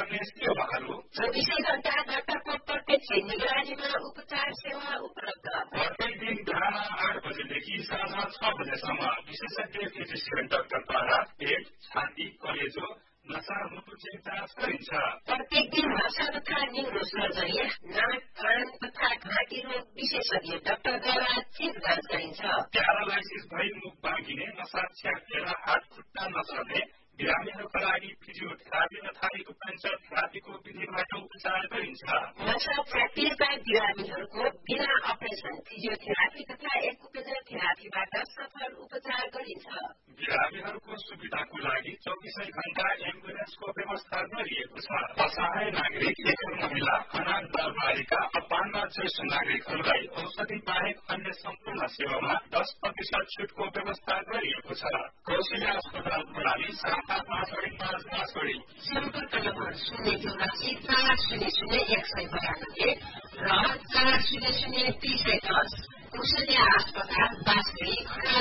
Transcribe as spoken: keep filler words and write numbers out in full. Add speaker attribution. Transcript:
Speaker 1: गर्ने सेवाहरू
Speaker 2: चौबिसै घण्टा डाक्टरको प्रत्यक्ष निगरानीमा उपचार सेवा उपलब्ध
Speaker 1: प्रत्येक दिन बिहान आठ बजेदेखि साँझ छ बजेसम्म विशेषज्ञ फिजिसियन डाक्टरद्वारा पेट छाती कलेजो नसा मुटुको जाँच गरिन्छ।
Speaker 2: प्रत्येक दिन नसा तथा न्युरो सर्जरी नाक कान तथा घाँटी रोग विशेषज्ञ डाक्टरद्वारा चेक जाँच गरिन्छ।
Speaker 1: प्यारालाइसिस भई मुख बाँकिने नसा च्यापेर हात खुट्टा नचल्ने बिरामीहरूका लागि फिजियोथेरापी तथा एक्युपंक्चर थेरापीको विधिबाट उपचार गरिन्छ।
Speaker 2: नसा च्यापिएका बिरामीहरूको बिना अपरेसन फिजियोथेरापी तथा एक्युपंक्चर थेरापीबाट सफल उपचार गरिन्छ।
Speaker 1: बिरामीहरूको सुविधाको लागि चौबिसै घण्टा एम्बुलेन्सको व्यवस्था गरिएको छ। असहाय नागरिक एकल महिला अनाथ बालबालिका अपाङ्ग ज्येष्ठ नागरिकहरूलाई औषधि बाहेक अन्य सम्पूर्ण सेवामा दस प्रतिशत छुटको व्यवस्था गरिएको छ। कौशल्या अस्पताल प्रणाली शाखा पाँचवड़ी पाँच पाँचवड़ी
Speaker 2: सम्पर्क नम्बर शून्य चौरासी चार शून्य शून्य एक सय बयानब्बे र चार शून्य शून्य तीस सय दस। कौशल्या अस्पताल बाँसगढी खडा